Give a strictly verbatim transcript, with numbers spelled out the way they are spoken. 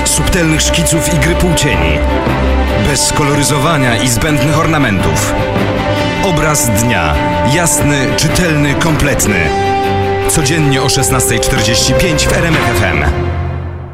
subtelnych szkiców i gry półcieni. Bez koloryzowania i zbędnych ornamentów. Obraz dnia. Jasny, czytelny, kompletny. Codziennie o szesnasta czterdzieści pięć w R M F F M.